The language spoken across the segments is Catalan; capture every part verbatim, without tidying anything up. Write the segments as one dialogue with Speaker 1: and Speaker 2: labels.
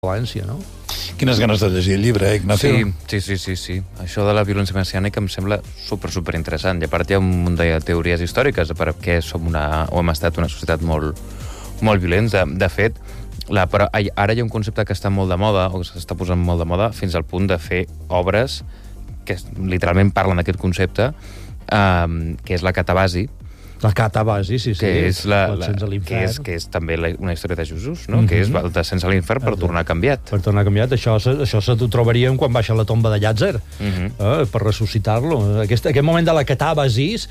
Speaker 1: violència, no?
Speaker 2: Quines ganes de llegir el llibre, eh, Ignacio?
Speaker 3: Sí, sí, sí, sí, sí. Això de la violència messiànica em sembla super, super interessant. I a part hi ha un munt de teories històriques perquè som una, o hem estat una societat molt, molt violents. De, de fet, la, però ara hi ha un concepte que està molt de moda, o que s'està posant molt de moda, fins al punt de fer obres que literalment parlen d'aquest concepte, um, que és la catabasi.
Speaker 1: La catabasi, sí, sí.
Speaker 3: Que és, la, la,
Speaker 1: que
Speaker 3: que és, que és també la, una història de Jesús, no?
Speaker 1: Mm-hmm.
Speaker 3: Que és el descens a l'infern per tornar canviat.
Speaker 1: Per tornar canviat. Això, això se t'ho trobaríem quan baixa la tomba de Llàtzer,
Speaker 3: Mm-hmm.
Speaker 1: eh, per ressuscitar-lo. Aquest, aquest moment de la catabasis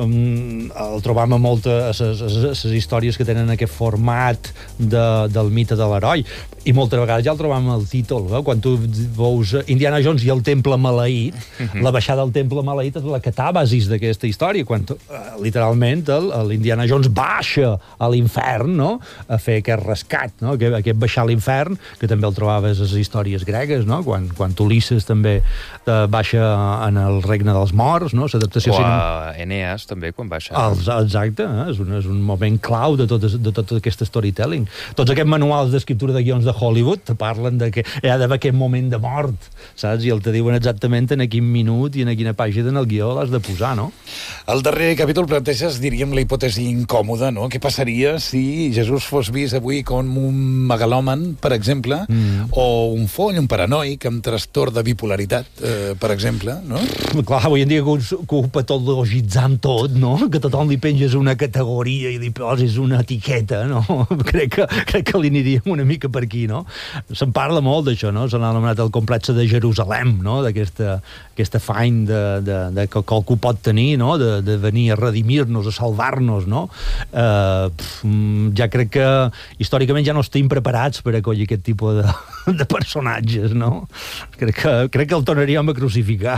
Speaker 1: um, el trobam a moltes les històries que tenen aquest format de, del mite de l'heroi. I moltes vegades ja el trobam al títol. Eh? Quan tu veus Indiana Jones i el temple maleït, mm-hmm. la baixada del temple maleït és la catabasis d'aquesta història, quan tu, eh, literalment l'Indiana Jones baixa a l'infern, no?, a fer aquest rescat, no?, aquest, aquest baixar a l'infern, que també el trobaves a les històries gregues, no?, quan, quan Ulisses també eh, baixa en el regne dels morts, no?, l'adaptació...
Speaker 3: O a Eneas també, quan baixa.
Speaker 1: Els, exacte, eh? és, un, és un moment clau de tot, de tot aquest storytelling. Tots aquests manuals d'escriptura de guions de Hollywood te parlen de que hi ha d'haver aquest moment de mort, saps? I el te diuen exactament en quin minut i en quina pàgina en el guió l'has de posar, no?
Speaker 2: Al darrer capítol planteges, diríem, la hipòtesi incòmoda, no? Què passaria si Jesús fos vist avui com un megalòman, per exemple, mm. o un foll, un paranoic, amb trastorn de bipolaritat, eh, per exemple, no?
Speaker 1: Clar, avui en dia que ho patologitzant tot, no? Que a tothom li penges una categoria i li poses una etiqueta, no? Crec que, crec que li aniríem una mica per aquí, no? Se'n parla molt d'això, no? Se n'ha anomenat el complexe de Jerusalem, no? D'aquesta aquest afany de, de, de que qualcú pot tenir, no?, de, de venir a redimir-nos, a salvar-nos, no? Eh, pf, ja crec que històricament ja no estem preparats per acollir aquest tipus de, de personatges, no? Crec que, crec que el tornaríem a crucificar.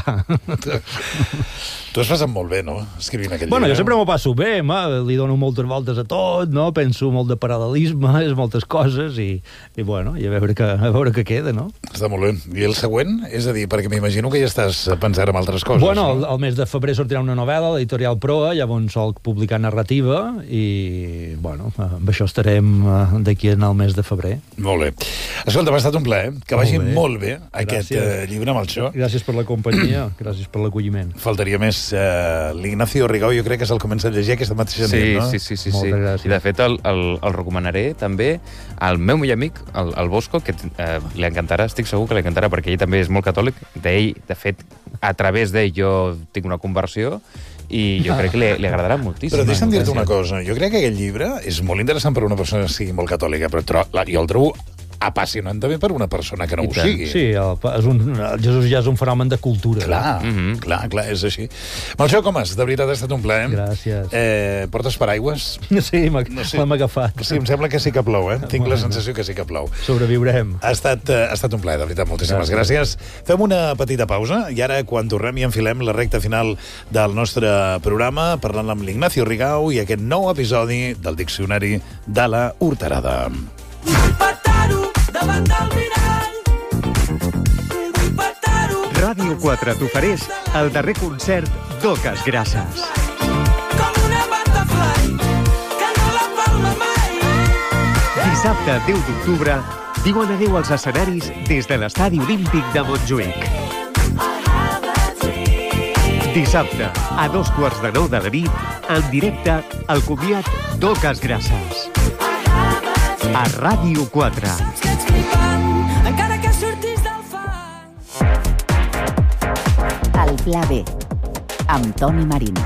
Speaker 2: Tu has passat molt bé, no?, escrivint aquell
Speaker 1: bueno,
Speaker 2: llibre.
Speaker 1: Jo sempre m'ho passo bé, ma, li dono moltes voltes a tot, no? Penso molt de paral·lelisme, és moltes coses, i, i bueno, i a veure, que, a veure què queda, no?
Speaker 2: Està molt bé. I el següent? És a dir, perquè m'imagino que ja estàs pensant en altres coses,
Speaker 1: bueno,
Speaker 2: no?
Speaker 1: el, el mes de febrer sortirà una novel·la, l'editorial Proa, llavors sol publicar narrativa, i, bueno, amb això estarem d'aquí en el mes de febrer.
Speaker 2: Molt bé. Escolta, m'ha estat un plaer, que vagi
Speaker 1: molt bé,
Speaker 2: molt bé aquest uh, llibre amb el xo.
Speaker 1: Gràcies per la companyia, gràcies per l'acolliment.
Speaker 2: Faltaria més. Uh, L'Ignacio Rigau jo crec que se'l comença a llegir aquesta mateixa
Speaker 3: sí,
Speaker 2: nit, no?
Speaker 3: Sí, sí, sí.
Speaker 1: Moltes
Speaker 3: sí.
Speaker 1: gràcies.
Speaker 3: I de fet el, el, el recomanaré també al meu millor amic, el, el Bosco, que eh, li encantarà, estic segur que li encantarà, perquè ell també és molt catòlic. D'ell, de fet, a través d'ell jo tinc una conversió, i jo crec que li, li agradarà moltíssim.
Speaker 2: Però deixa'm dir-te una cosa. Jo crec que aquest llibre és molt interessant per una persona que sigui molt catòlica, però tro- la- jo el trobo apassionant també per una persona que no
Speaker 3: I
Speaker 2: ho
Speaker 3: tant.
Speaker 2: sigui.
Speaker 1: Sí, el, és un, el Jesús ja és un fenomen de cultura.
Speaker 2: Clar,
Speaker 3: Mhm.
Speaker 2: clar, clar, és així. Melcior Comas, de veritat ha estat un plaer.
Speaker 1: Gràcies.
Speaker 2: Eh, portes paraigües?
Speaker 1: Sí, m'ha-
Speaker 2: No sé.
Speaker 1: l'hem agafat.
Speaker 2: Sí, em sembla que sí que plou, eh? Tinc la sensació que sí que plou.
Speaker 1: Sobreviurem.
Speaker 2: Ha estat, eh, ha estat un plaer, de veritat, moltíssimes gràcies. gràcies. Fem una petita pausa i ara, quan tornem, i enfilem la recta final del nostre programa, parlant amb l'Ignacio Rigau i aquest nou episodi del Diccionari de la Horterada.
Speaker 4: Davant del mirall. Vull petar-ho.
Speaker 5: Ràdio quatre t'ofereix el darrer concert d'Oques Grasses.
Speaker 4: Com una butterfly que no la palma mai.
Speaker 5: Dissabte, deu d'octubre, diuen adéu als escenaris des de l'Estadi Olímpic de Montjuïc. Dissabte, a dos quarts de nou de la nit, en directe, el comiat d'Oques Grasses. A Ràdio quatre.
Speaker 4: Encara que sortis del fang.
Speaker 6: El Pla B, amb Toni Marín.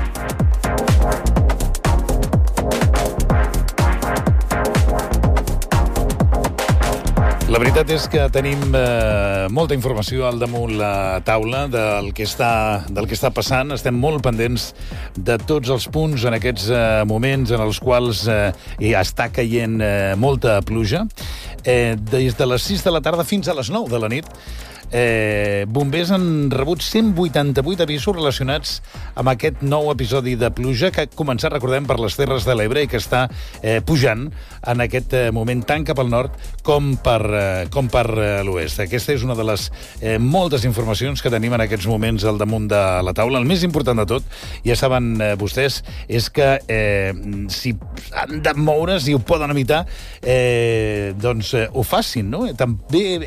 Speaker 2: La veritat és que tenim eh, molta informació al damunt la taula del que està, del que està passant. Estem molt pendents de tots els punts en aquests eh, moments en els quals eh, hi està caient eh, molta pluja. Eh, des de les sis de la tarda fins a les nou de la nit, Eh, bombers han rebut cent vuitanta-vuit avisos relacionats amb aquest nou episodi de pluja que ha començat, recordem, per les Terres de l'Ebre i que està eh, pujant en aquest eh, moment tant cap al nord com per, eh, com per eh, l'oest. Aquesta és una de les eh, moltes informacions que tenim en aquests moments al damunt de la taula. El més important de tot, ja saben eh, vostès, és que eh, si han de moure's i ho poden evitar, eh, doncs eh, ho facin, no? També